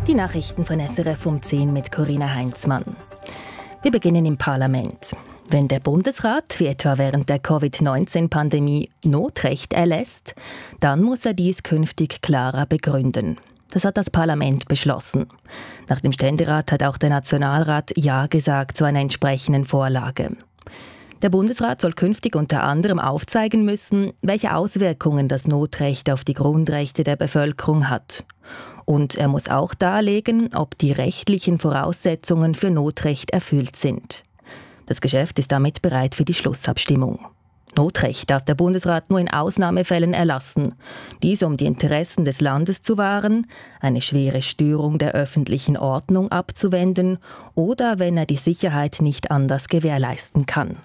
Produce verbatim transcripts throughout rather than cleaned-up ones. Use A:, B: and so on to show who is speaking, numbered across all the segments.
A: Die Nachrichten von S R F um zehn mit Corinna Heinzmann. Wir beginnen im Parlament. Wenn der Bundesrat, wie etwa während der Covid neunzehn Pandemie, Notrecht erlässt, dann muss er dies künftig klarer begründen. Das hat das Parlament beschlossen. Nach dem Ständerat hat auch der Nationalrat Ja gesagt zu einer entsprechenden Vorlage. Der Bundesrat soll künftig unter anderem aufzeigen müssen, welche Auswirkungen das Notrecht auf die Grundrechte der Bevölkerung hat. Und er muss auch darlegen, ob die rechtlichen Voraussetzungen für Notrecht erfüllt sind. Das Geschäft ist damit bereit für die Schlussabstimmung. Notrecht darf der Bundesrat nur in Ausnahmefällen erlassen. Dies, um die Interessen des Landes zu wahren, eine schwere Störung der öffentlichen Ordnung abzuwenden oder wenn er die Sicherheit nicht anders gewährleisten kann.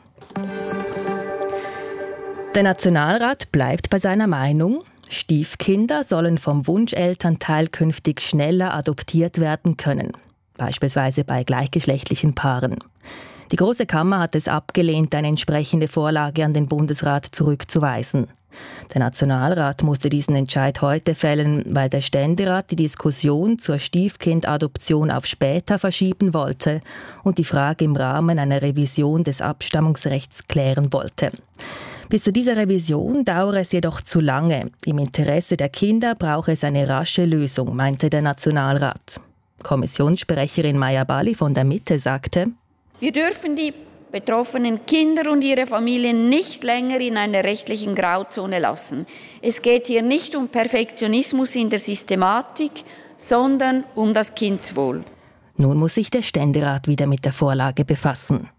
A: Der Nationalrat bleibt bei seiner Meinung, Stiefkinder sollen vom Wunschelternteil künftig schneller adoptiert werden können, beispielsweise bei gleichgeschlechtlichen Paaren. Die Große Kammer hat es abgelehnt, eine entsprechende Vorlage an den Bundesrat zurückzuweisen. Der Nationalrat musste diesen Entscheid heute fällen, weil der Ständerat die Diskussion zur Stiefkindadoption auf später verschieben wollte und die Frage im Rahmen einer Revision des Abstammungsrechts klären wollte. Bis zu dieser Revision dauere es jedoch zu lange. Im Interesse der Kinder brauche es eine rasche Lösung, meinte der Nationalrat. Kommissionssprecherin Maja Bali von der Mitte sagte:
B: Wir dürfen die betroffenen Kinder und ihre Familien nicht länger in einer rechtlichen Grauzone lassen. Es geht hier nicht um Perfektionismus in der Systematik, sondern um das Kindeswohl.
A: Nun muss sich der Ständerat wieder mit der Vorlage befassen.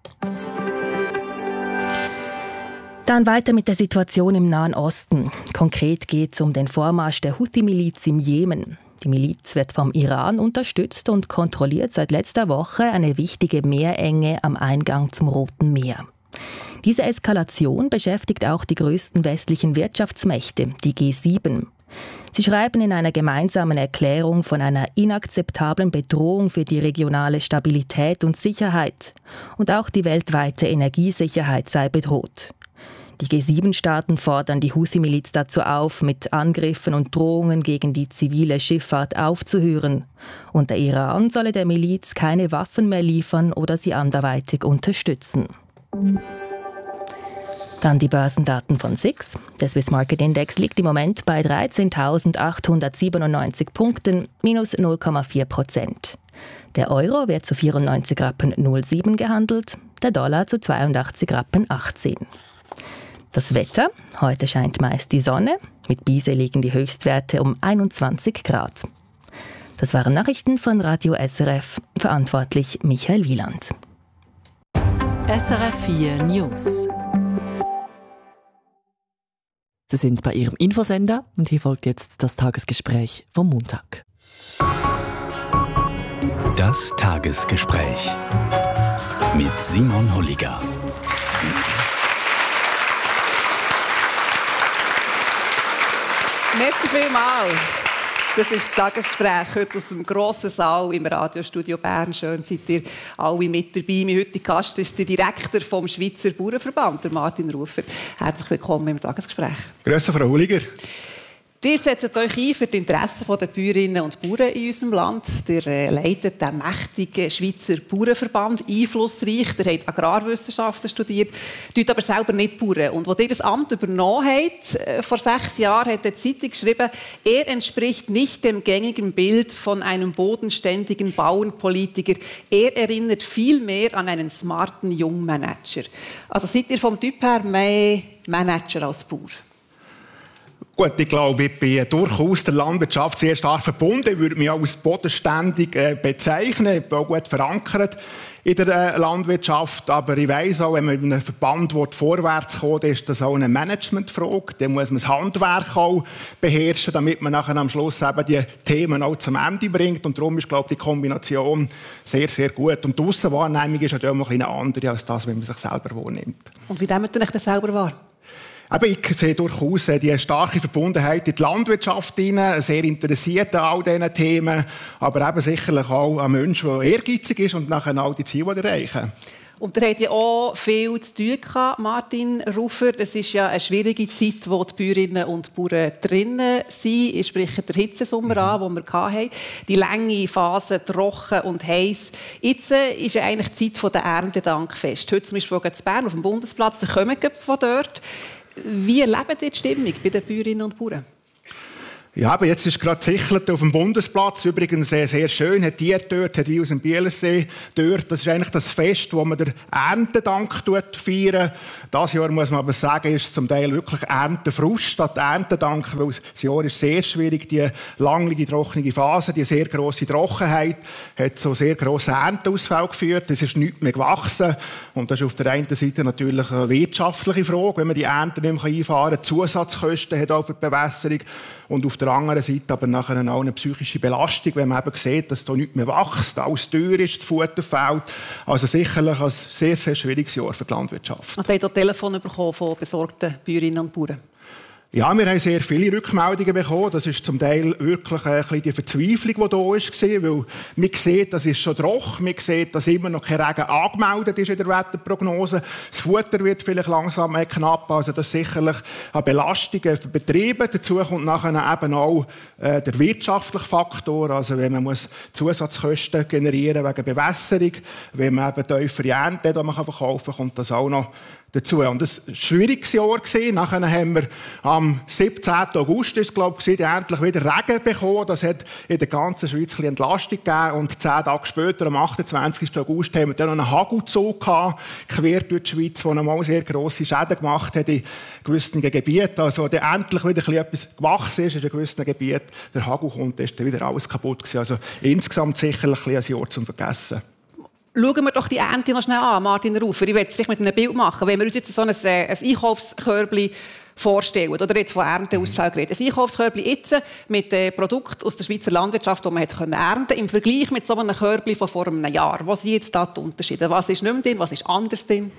A: Dann weiter mit der Situation im Nahen Osten. Konkret geht es um den Vormarsch der Houthi-Miliz im Jemen. Die Miliz wird vom Iran unterstützt und kontrolliert seit letzter Woche eine wichtige Meerenge am Eingang zum Roten Meer. Diese Eskalation beschäftigt auch die größten westlichen Wirtschaftsmächte, die G sieben. Sie schreiben in einer gemeinsamen Erklärung von einer inakzeptablen Bedrohung für die regionale Stabilität und Sicherheit. Und auch die weltweite Energiesicherheit sei bedroht. Die G sieben Staaten fordern die Houthi-Miliz dazu auf, mit Angriffen und Drohungen gegen die zivile Schifffahrt aufzuhören. Und der Iran solle der Miliz keine Waffen mehr liefern oder sie anderweitig unterstützen. Dann die Börsendaten von S I X. Der Swiss Market Index liegt im Moment bei dreizehntausendachthundertsiebenundneunzig Punkten, minus null Komma vier Prozent. Der Euro wird zu vierundneunzig Rappen null sieben gehandelt, der Dollar zu zweiundachtzig Rappen achtzehn. Das Wetter: Heute scheint meist die Sonne. Mit Bise liegen die Höchstwerte um einundzwanzig Grad. Das waren Nachrichten von Radio S R F. Verantwortlich Michael Wieland.
C: S R F vier News. Sie sind bei Ihrem Infosender und hier folgt jetzt das Tagesgespräch vom Montag.
D: Das Tagesgespräch mit Simon Holliger.
E: Merci vielmals. Das ist das Tagesgespräch heute aus dem grossen Saal im Radiostudio Bern. Schön seid ihr alle mit dabei. Mein heutiger Gast ist der Direktor vom Schweizer Bauernverband, der Martin Rufer. Herzlich willkommen im Tagesgespräch.
F: Grüße, Frau Holliger.
E: Ihr setzt euch ein für die Interessen der Bäuerinnen und Bauern in unserem Land. Ihr äh, leitet den mächtigen Schweizer Bauernverband, einflussreich. Ihr habt Agrarwissenschaften studiert, tut aber selber nicht Bauern. Und als ihr das Amt übernommen habt, äh, vor sechs Jahren, hat die Zeitung geschrieben, er entspricht nicht dem gängigen Bild von einem bodenständigen Bauernpolitiker. Er erinnert viel mehr an einen smarten Jungmanager. Also seid ihr vom Typ her mehr Manager als Bauer?
F: Gut, ich glaube, ich bin durchaus der Landwirtschaft sehr stark verbunden. Ich würde mich auch als bodenständig bezeichnen. Ich bin auch gut verankert in der Landwirtschaft. Aber ich weiss auch, wenn man in einem Verband vorwärts kommt, ist das auch eine Managementfrage. Dann muss man das Handwerk auch beherrschen, damit man nachher am Schluss eben die Themen auch zum Ende bringt. Und darum ist, glaube ich, die Kombination sehr, sehr gut. Und die Aussenwahrnehmung ist natürlich auch eine andere als das, wenn man sich selber wahrnimmt.
E: Und wie nehmt ihr euch das selber wahr?
F: Aber ich sehe durchaus die starke Verbundenheit in die Landschaft hinein, sehr interessiert an all diesen Themen, aber eben sicherlich auch ein Mensch, der ehrgeizig ist und nachher all die Ziele erreichen.
E: Und ihr habt ja auch viel zu tun gehabt, Martin Rufer. Es ist ja eine schwierige Zeit, wo die Bäuerinnen und Bauern drinnen sind. Ich spreche den Hitzesommer mhm. an, den wir hatten. Die lange Phase, trocken und heiß. Jetzt ist ja eigentlich die Zeit der Erntedankfest. Heute zum Beispiel in Bern auf dem Bundesplatz, da kommen wir von dort. Wie erlebt ihr die Stimmung bei den Bäuerinnen und Bauern?
F: Ja, aber jetzt ist gerade Sichlet auf dem Bundesplatz. Übrigens sehr, sehr schön. Hat die dort, hat wie aus dem Bielersee dort. Das ist eigentlich das Fest, wo man den Erntedank feiert. Dieses Jahr muss man aber sagen, ist zum Teil wirklich Erntefrust statt Erntedank, weil das Jahr ist sehr schwierig. Die lange, trockene Phase, die sehr grosse Trockenheit, hat so sehr grossen Ernteausfall geführt. Es ist nichts mehr gewachsen. Und das ist auf der einen Seite natürlich eine wirtschaftliche Frage, wenn man die Ernte nicht mehr einfahren kann. Zusatzkosten hat auch für die Bewässerung. Und auf der anderen Seite aber nachher auch eine psychische Belastung, wenn man eben sieht, dass da nichts mehr wächst, alles teuer ist, das Futter fehlt. Also sicherlich ein sehr, sehr schwieriges Jahr für die Landwirtschaft.
E: Und ihr habt Telefone bekommen von besorgten Bäuerinnen und Bauern?
F: Ja, wir haben sehr viele Rückmeldungen bekommen. Das ist zum Teil wirklich ein bisschen die Verzweiflung, die da war. Weil man sieht, das ist schon trocken. Man sieht, dass immer noch kein Regen angemeldet ist in der Wetterprognose. Das Futter wird vielleicht langsam knapp. Also das ist sicherlich eine Belastung für Betriebe. Dazu kommt nachher eben auch äh, der wirtschaftliche Faktor. Also wenn man muss Zusatzkosten generieren wegen Bewässerung, wenn man eben tiefere Ernte die man verkaufen kann, kommt das auch noch dazu. Und das war ein schwieriges Jahr. Nachher haben wir am siebzehnten August ist, glaube ich, endlich wieder Regen bekommen. Das hat in der ganzen Schweiz ein Entlastung gegeben. Und zehn Tage später, am achtundzwanzigsten August, haben wir dann noch einen Hagelzug gehabt, quer durch die Schweiz, der nochmal sehr grosse Schäden gemacht hat in gewissen Gebieten. Also, der endlich wieder etwas gewachsen ist in gewissen Gebieten. Der Hagel kommt, ist dann wieder alles kaputt gewesen. Also, insgesamt sicherlich ein Jahr zum Vergessen.
E: Schauen wir doch die Ernte noch schnell an, Martin Rufer. Ich werde es vielleicht mit einem Bild machen. Wenn wir uns jetzt so ein, ein Einkaufskörbchen vorstellen, oder jetzt von Ernteausfall geredet. Ein Einkaufskörbchen jetzt mit äh, Produkten aus der Schweizer Landwirtschaft, die man hat ernten konnte, im Vergleich mit so einem Körbchen von vor einem Jahr. Was sind jetzt da die Unterschiede? Was ist nicht mehr drin, was ist anders drin?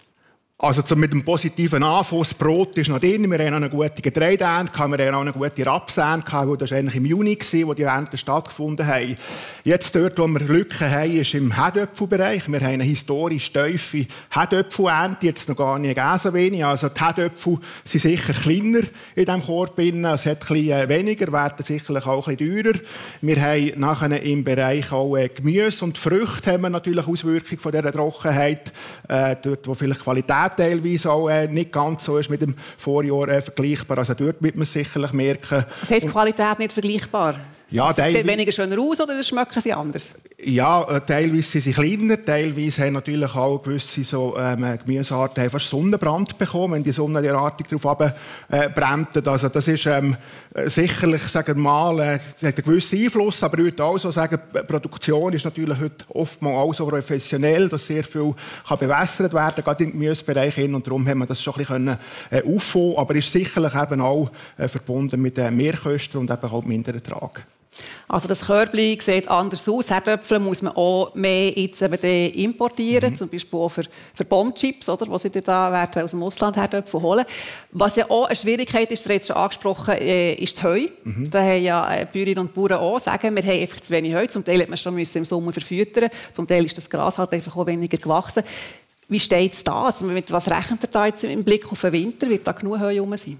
F: Also mit dem positiven Anfang, das Brot ist noch drin, wir haben eine gute Getreideernte, wir haben auch eine gute Rapsernte, weil das war eigentlich im Juni, wo die Ernten stattgefunden haben. Jetzt dort, wo wir Lücken haben, ist im Herdöpfelbereich. Wir haben eine historisch tiefe Herdöpfelernte, jetzt noch gar nicht so wenig. Also die Herdöpfel sind sicher kleiner in diesem Korb. Es hat ein bisschen weniger, werden sicherlich auch ein bisschen teurer. Wir haben nachher im Bereich auch Gemüse und Früchte haben wir natürlich Auswirkungen von dieser Trockenheit, äh, dort wo vielleicht Qualität teilweise auch äh, nicht ganz so ist mit dem Vorjahr äh, vergleichbar. Also dort wird man sicherlich merken.
E: Das heißt, Qualität nicht vergleichbar?
F: Ja,
E: sie sehen weniger schöner aus oder schmecken sie anders?
F: Ja, äh, teilweise sind sie kleiner, teilweise haben natürlich auch gewisse so, ähm, Gemüsearten fast Sonnenbrand bekommen, wenn die Sonne derartig darauf abbrennt. Äh, also das ist ähm, sicherlich, sagen wir mal, äh, hat einen gewissen Einfluss, aber ich würde auch so sagen, die Produktion ist natürlich heute oftmals auch so professionell, dass sehr viel kann bewässert werden kann, gerade im Gemüsebereich hin, und darum haben wir das schon ein bisschen äh, auffangen, aber ist sicherlich eben auch äh, verbunden mit äh, Mehrkosten und eben auch minderen Ertrag.
E: Also das Körbchen sieht anders aus. Herdöpfel muss man auch mehr jetzt eben importieren, mhm. zum Beispiel auch für, für Bombchips, oder, was sie da werden aus dem Ausland Herdöpfel holen. Was ja auch eine Schwierigkeit ist, das schon angesprochen, äh, ist das Heu. Mhm. Da haben ja Bäuerinnen und Bauern auch sagen, wir haben einfach zu wenig Heu. Zum Teil hat man schon im Sommer verfüttern, zum Teil ist das Gras halt einfach auch weniger gewachsen. Wie steht es da? Also mit was rechnet ihr da jetzt im Blick auf den Winter? Wird da genug Heu rum sein?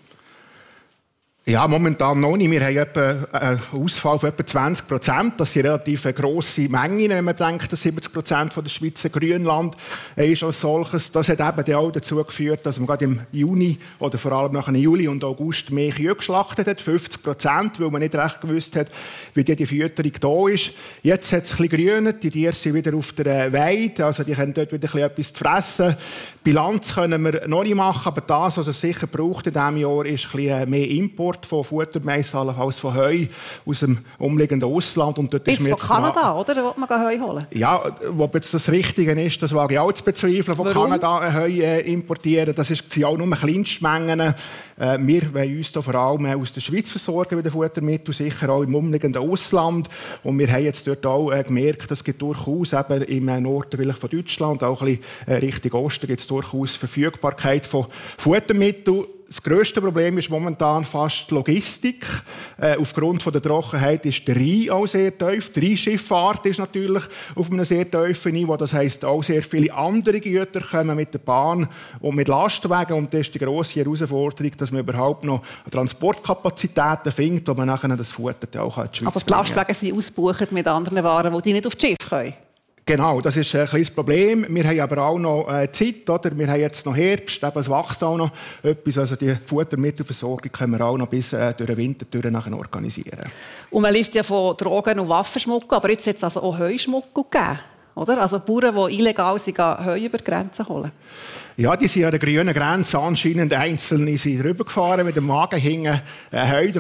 F: Ja, momentan noch nicht. Wir haben etwa einen Ausfall von etwa zwanzig Prozent. Das sind relativ grosse Mengen, wenn man denkt, dass siebzig Prozent der Schweizer Grünland ist als solches. Das hat eben auch dazu geführt, dass man gerade im Juni oder vor allem nach Juli und August mehr Kühe geschlachtet hat. fünfzig Prozent, weil man nicht recht gewusst hat, wie die, die Fütterung da ist. Jetzt hat es ein bisschen grünet. Die Tiere sind wieder auf der Weide. Also die können dort wieder etwas zu fressen. Bilanz können wir noch nicht machen, aber das, was es sicher braucht in diesem Jahr, ist ein bisschen mehr Import von Futtermais, allenfalls von Heu aus dem umliegenden Ausland. Und dort
E: bis
F: ist
E: von Kanada, oder? Will man Heu holen?
F: Ja, ob jetzt das Richtige ist, das wage ich auch zu bezweifeln, von
E: Warum?
F: Kanada Heu äh, importieren. Das sind auch nur Kleinstmengen. Äh, wir wollen uns da vor allem aus der Schweiz versorgen mit den Futtermitteln, sicher auch im umliegenden Ausland. Und wir haben jetzt dort auch äh, gemerkt, dass es durchaus eben im äh, Norden vielleicht von Deutschland, auch ein bisschen äh, Richtung Osten, gibt es durchaus Verfügbarkeit von Futtermitteln. Das grösste Problem ist momentan fast die Logistik. Äh, aufgrund von der Trockenheit ist der Rhein auch sehr tief. Die Rheinschifffahrt ist natürlich auf einem sehr tiefen Niveau. Das heisst, auch sehr viele andere Güter kommen mit der Bahn und mit Lastwagen. Und das ist die grosse Herausforderung, dass man überhaupt noch Transportkapazitäten findet, wo man nachher das Futter auch in die Schweiz
E: Also die Lastwagen sind ausgebucht mit anderen Waren, die nicht auf das Schiff können?
F: Genau, das ist ein kleines Problem. Wir haben aber auch noch äh, Zeit, oder? Wir haben jetzt noch Herbst, eben, es wächst auch noch etwas. Also die Futtermittelversorgung können wir auch noch bis äh, durch den Winter durch nachher organisieren.
E: Und man liest ja von Drogen- und Waffenschmuck, aber jetzt hat es also auch Heuschmuck gegeben, oder? Also Bauern, die illegal sind, Heu über die Grenze holen.
F: Ja, die sind an der grünen Grenze anscheinend einzeln sind rübergefahren mit dem Wagen hingen äh, Heu